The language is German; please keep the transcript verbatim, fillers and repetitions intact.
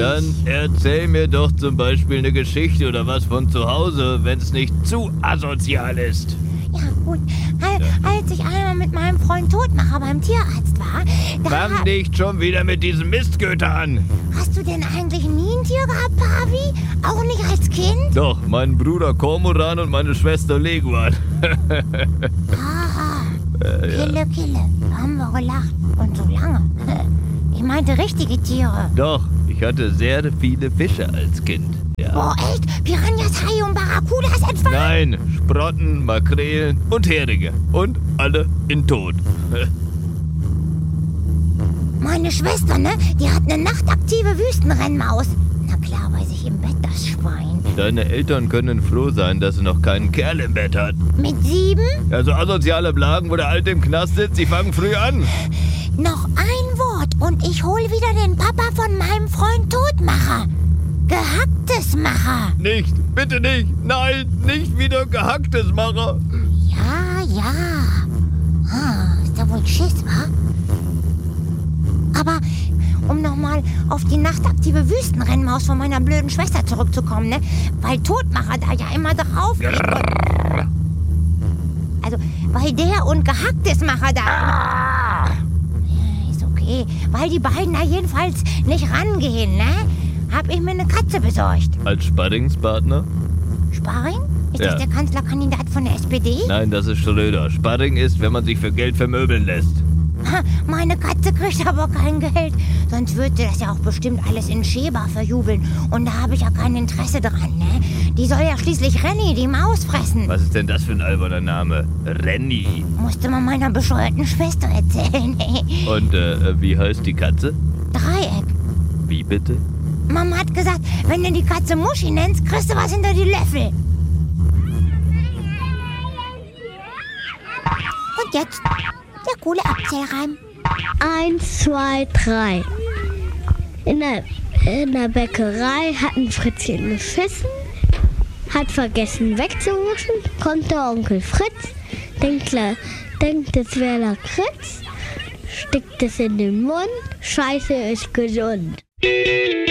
Dann erzähl mir doch zum Beispiel eine Geschichte oder was von zu Hause, wenn es nicht zu asozial ist. Ja, gut. Als ich einmal mit meinem Freund Todmacher beim Tierarzt war, da... Fang nicht schon wieder mit diesem Mistgöter an. Hast du denn eigentlich nie ein Tier gehabt, Pavi? Auch nicht als Kind? Doch, mein Bruder Kormoran und meine Schwester Leguan. Aha. äh, ja. Kille, Kille. Da haben wir gelacht. Und so lange. Ich meinte richtige Tiere. Doch, ich hatte sehr viele Fische als Kind. Ja. Boah, echt? Piranhas, Haie und Barracudas etwa? Nein, Sprotten, Makrelen und Heringe. Und alle in Tod. Meine Schwester, ne? Die hat eine nachtaktive Wüstenrennmaus. Na klar, bei sich im Bett, das Schwein. Deine Eltern können froh sein, dass sie noch keinen Kerl im Bett hat. Mit sieben? Ja, so asoziale Blagen, wo der Alte im Knast sitzt, die fangen früh an. Noch ein Wort und ich hol wieder den Papa von meinem Freund Todmacher. Gehacktes Macher. Nicht, bitte nicht, nein, nicht wieder gehacktes Macher. Ja, ja. Ah, ist da wohl Schiss, wa? Aber um nochmal auf die nachtaktive Wüstenrennmaus von meiner blöden Schwester zurückzukommen, ne? Weil Todmacher da ja immer drauf geht. Also, weil der und Gehacktes Macher da... Ja, ist okay. Weil die beiden da jedenfalls nicht rangehen, ne? Hab ich mir eine Katze besorgt. Als Sparringspartner? Sparring? Ist Ja. das der Kanzlerkandidat von der S P D? Nein, das ist Schröder. Sparring ist, wenn man sich für Geld vermöbeln lässt. Ha, meine Katze kriegt aber kein Geld. Sonst würde das ja auch bestimmt alles in Schäber verjubeln. Und da habe ich ja kein Interesse dran, ne? Die soll ja schließlich Renny, die Maus, fressen. Was ist denn das für ein alberner Name? Renny. Musste man meiner bescheuerten Schwester erzählen. Und äh, wie heißt die Katze? Dreieck. Wie bitte? Mama hat gesagt, wenn du die Katze Muschi nennst, kriegst du was hinter die Löffel. Und jetzt der coole Abzählreim. Eins, zwei, drei. In der, in der Bäckerei hat ein Fritzchen geschissen, hat vergessen wegzuwaschen, kommt der Onkel Fritz, denkt, la- denkt es wäre Lakritz, steckt es in den Mund, Scheiße ist gesund.